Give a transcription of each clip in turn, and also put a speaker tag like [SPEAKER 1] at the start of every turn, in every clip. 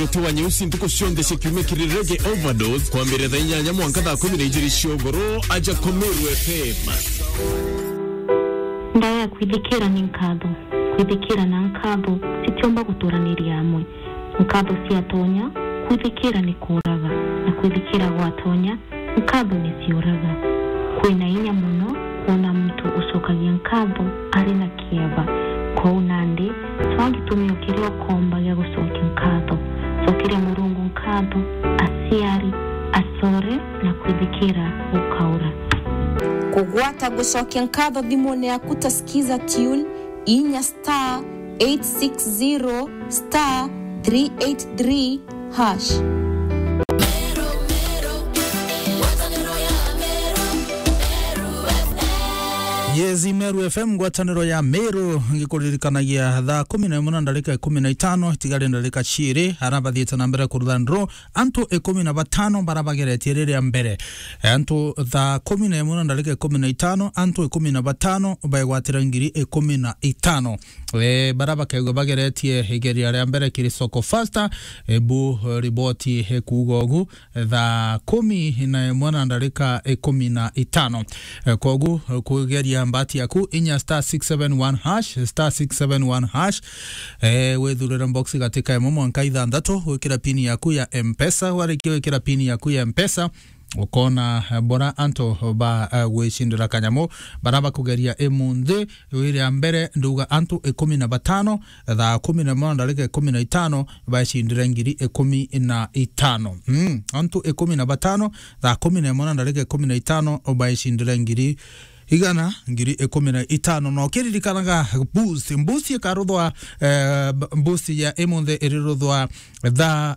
[SPEAKER 1] Tuwa nyeusi ntuko shonde shekime kirirege overdose kwa mbere dhainya nyamu wankadha kumina ijiri shiogoro aja Komeru FM.
[SPEAKER 2] Ndaya kwithikira ni nkatho. Kwithikira na nkatho sitiomba guturaniri amwe. Nkatho si atonya, kwithikira ni kuraga. Na kwithikira gwatonya, nkatho ni siuraga. Kwina inya muno, kuona mtu usokagia nkatho ari na kieba. Kwa unandi, twangitumia ukirio komba ya gusoki nkatho. Sokire murungu nkatho, asiari, asore na kwithikira ukaura.
[SPEAKER 3] Kugwata gusokia nkatho thimone yaku tasikiza tune inya star 860 star 383 hash.
[SPEAKER 4] Yezi Meru FM gwataniro ya Meru ngikuririkanagia thaa 11:15 tigari ndalika chiri arabathiete na mbere kuruthanro antu 15 barabageretie riri mbere antu thaa 11:15 antu 15 baigwatira ngiri 15 barabakego bageretie higeria ria mbere kiri soko faster ebu riboti hekugogu thaa 11:15 kogu kugeria mbati yaku inya star 671 hash star 671 hash wethurira box katika momo nkaitha ndato wikira pini yaku ya M-Pesa warikiwe wikira pini yaku ya M-Pesa ukona bora anto ba wishindira kanyamo baraba kugeria emunde wiri ambere nduga antu 15 thaa 11:15 bashindira ngiri 15 antu 15 thaa 11:15 bashindira ngiri igana ngiri 15 no kiririkanaga boost ikaruthwa boost ya emonde iriruthwa thaa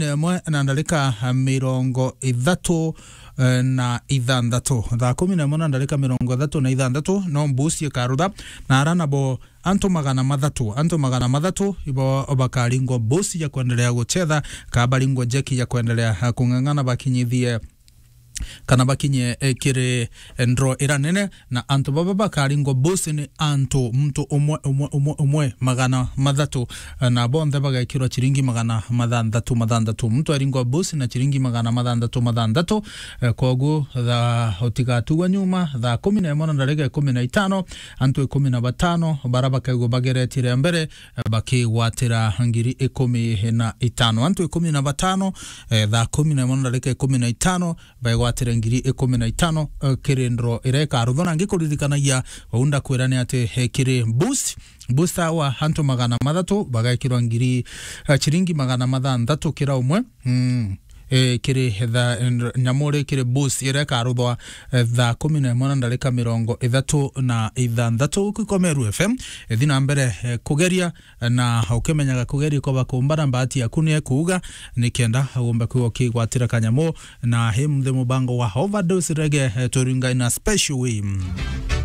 [SPEAKER 4] 11:30 na ithandatu thaa 11:30 no boost ikarutha na aranabo anto magana mathatu ibo bakaringwa boost ya kuendelea guchetha kabaringwa jeki ya kuendelea kungangana bakinyithie kana bakinye kire ndro iranene na anto baba bakaringo bosi ni anto mtu umwe magana mathatu na bonde bagakirwa chiringi magana mathandatu mtu aringo bosi na chiringi magana mathandatu kogu tha hotigatuwa nyuma tha 11:15 anto 15 barabakaigo bageretire mbere bakigwatira ngiri 15 anto 15 tha 11:15 batire ngiri 15 kirindro ireka ruthona ngikuririkanagia waunda kwirane ate kiri boost wa hanto magana mathatu bagakirwa ngiri chiringi magana mathandatu kira umwe kiri tha nyamore kiri boost ireka ruthwa tha 11:36 ku Komeru FM thina mbere kugeria na ukimenyaga kugeria ko bakumbara mbati yakunie kuuga nikienda gomba kuo kigwatira kanyamo na himthe mubango wa overdose rege turinga in a special way.